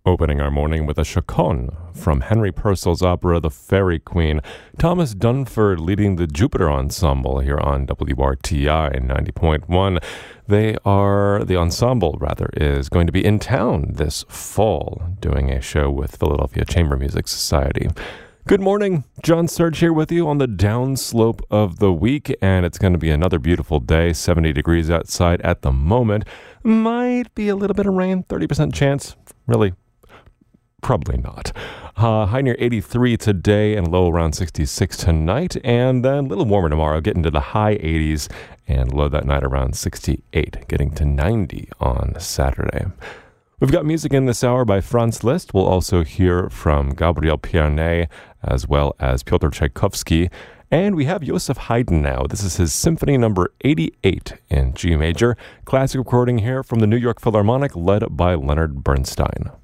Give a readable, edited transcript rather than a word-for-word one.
Opening our morning with a chaconne from Henry Purcell's opera The Fairy Queen. Thomas Dunford leading the Jupiter Ensemble here on WRTI 90.1. The ensemble is going to be in town this fall doing a show with Philadelphia Chamber Music Society. Good morning, John Serge here with you on the downslope of the week, and it's going to be another beautiful day, 70 degrees outside at the moment. Might be a little bit of rain, 30% chance, really. Probably not. High near 83 today and low around 66 tonight. And then a little warmer tomorrow, getting to the high 80s and low that night around 68, getting to 90 on Saturday. We've got music in this hour by Franz Liszt. We'll also hear from Gabriel Pianet as well as Pyotr Tchaikovsky. And we have Joseph Haydn now. This is his Symphony number 88 in G major. Classic recording here from the New York Philharmonic led by Leonard Bernstein.